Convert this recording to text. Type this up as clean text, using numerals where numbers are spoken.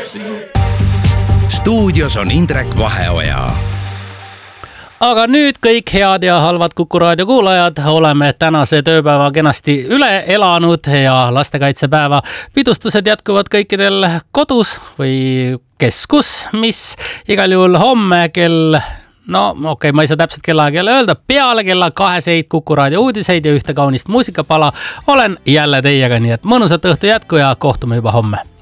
Stuudios on Indrek Vaheoja. Aga nüüd kõik head ja halvad Kuku Raadio kuulajad, oleme tänase tööpäeva kenasti üle elanud ja lastekaitsepäeva pidustused jätkuvad kõikidel kodus või keskus, mis igal juhul homme ma ei saa täpselt kellaaega jälle öelda, peale kella 2 Kuku Raadio uudiseid ja ühte kaunist muusikapala olen jälle teiega, nii et mõnusat õhtu jätku ja kohtume juba homme.